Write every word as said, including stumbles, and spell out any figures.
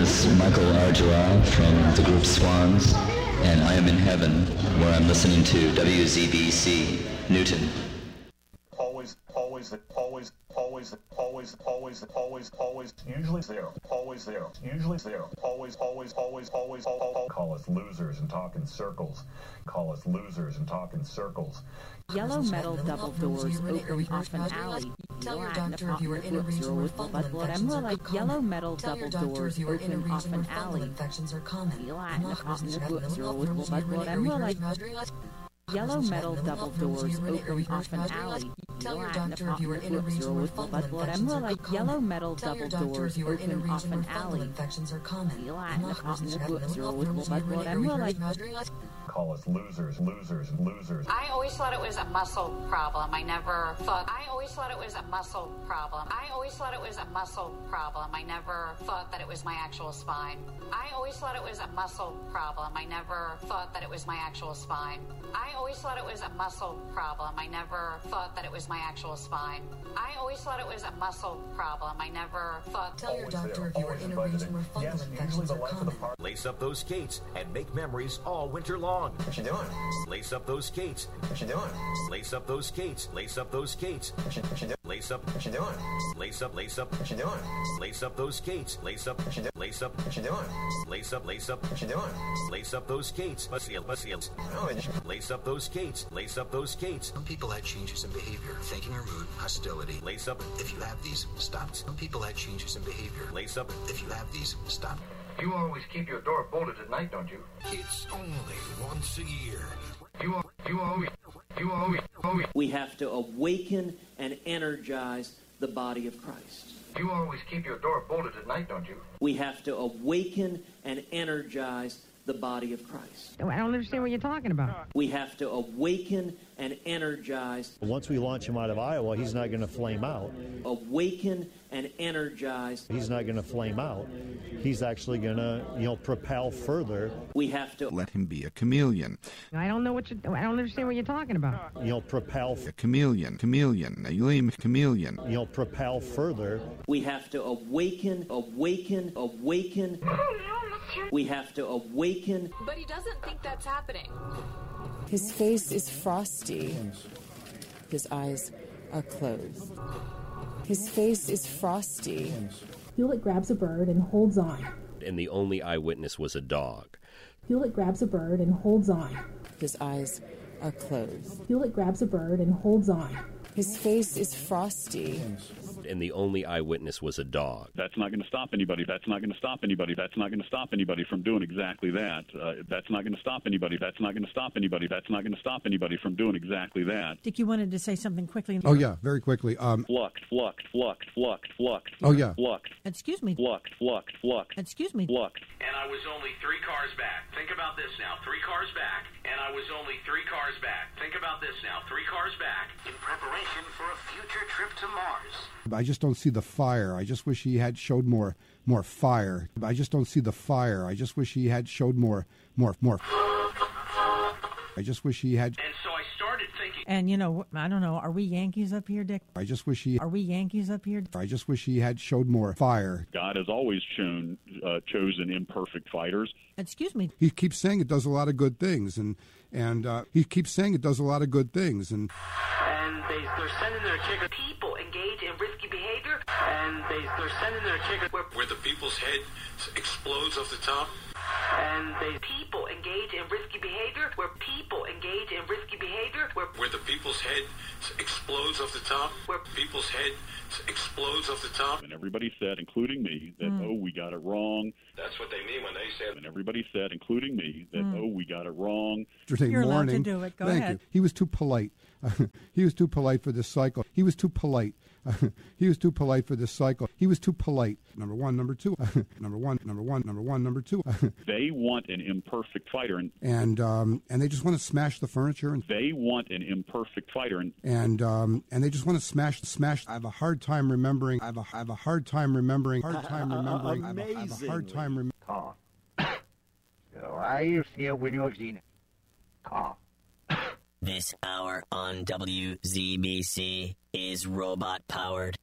is Michael Argila from the group Swans, and I am in heaven, where I'm listening to W Z B C, Newton. Always, always, always, always, always, always, always, always, usually there, always there, usually there, always, always, always, always, always. Call us losers and talk in circles. Call us losers and talk in circles. Yellow metal double doors open off an alley. Tell your doctor if you are in a region where fungal infections are common. Yellow metal Tell your double doctor doors if you are in a open off region where an fungal alley. infections are common. Yellow metal double doors open off an alley. Tell your doctor if you are in a region where fungal infections are common. Yellow metal Tell your double doctor doors if you are in a open off region where an fungal alley. infections are common. Call us losers, losers, losers. I always thought it was a muscle problem. I never thought, I always thought it was a muscle problem. I always thought it was a muscle problem. I never thought that it was my actual spine. I always thought it was a muscle problem. I never thought that it was my actual spine. I always thought it was a muscle problem. I never thought that it was my actual spine. I always thought it was a muscle problem. I never thought. Tell your doctor if you are in a region where fungal infections are common. Lace up those skates and make memories all winter long. What you doing? Lace up those skates. What you doing? Lace up those skates. Lace up those skates. What you, what you doing? Lace up. What you doing? Lace up. Lace up. What you doing? Lace up those skates. Lace up. What you doing? Lace up. What you doing? Lace up. Lace up. What you doing? Lace up those skates. Seal. Seal. No, I just... Lace up those skates. Lace up those skates. Some people had changes in behavior, thinking or mood, hostility. Lace up. If you have these, stop. Some people had changes in behavior. Lace up. If you have these, stop. You always keep your door bolted at night, don't you? It's only once a year. You, you always, you always, always. We have to awaken and energize the body of Christ. You always keep your door bolted at night, don't you? We have to awaken and energize the body of Christ. I don't understand what you're talking about. We have to awaken and energize. Once we launch him out of Iowa, he's not going to flame out. Awaken and energize. He's not going to flame out. He's actually going to, you know, propel further. We have to let him be a chameleon. I don't know what you. I don't understand what you're talking about. You know, propel a chameleon, chameleon, a chameleon. You know, propel further. We have to awaken, awaken, awaken. We have to awaken. But he doesn't think that's happening. His face is frosty. His eyes are closed. His face is frosty. Hewlett grabs a bird and holds on. And the only eyewitness was a dog. Hewlett grabs a bird and holds on. His eyes are closed. Hewlett grabs a bird and holds on. His face is frosty. And the only eyewitness was a dog. That's not going to stop anybody. That's not going to stop anybody. That's not going to stop anybody from doing exactly that. Uh, that's not going to stop anybody. That's not going to stop anybody. That's not going to stop anybody from doing exactly that. Dick, you wanted to say something quickly. Oh, yeah, very quickly. Um, fluxed, fluxed, fluxed, fluxed, fluxed. Oh, yeah. Fluxed. Excuse me. Fluxed, fluxed, fluxed. Excuse me. Fluxed. And I was only three cars back. Think about this now. Three cars back. And I was only three cars back. Think about this now. Three cars back. In preparation for a future trip to Mars. I just don't see the fire. I just wish he had showed more more fire. I just don't see the fire. I just wish he had showed more more more. I just wish he had. And so I started thinking. And you know, I don't know. Are we Yankees up here, Dick? I just wish he. Are we Yankees up here? I just wish he had showed more fire. God has always shown uh, chosen imperfect fighters. Excuse me. He keeps saying it does a lot of good things, and and uh, he keeps saying it does a lot of good things, and. And they, they're sending their chickens. People engage in risky behavior, and they, they're sending their chickens where, where the people's head explodes off the top. And they people engage in risky behavior, where people engage in risky behavior, where, where the people's head explodes off the top. Where people's head explodes off the top. And everybody said, including me, that mm. oh, we got it wrong. That's what they mean when they said. And everybody said, including me, that mm. oh, we got it wrong. You're morning. allowed to do it. Go Thank ahead. You. He was too polite. He was too polite for this cycle. He was too polite. He was too polite for this cycle. He was too polite. Number one, number two. number one, number one, number one, number two. They want an imperfect fighter, and and um, and they just want to smash the furniture. And they want an imperfect fighter, and and um, and they just want to smash smash. I have a hard time remembering. I have a I have a hard time remembering. Hard time remembering. Amazing. I have a, I have a hard time remembering. Cough. So I feel when you're seen cough. This hour on W Z B C is robot powered.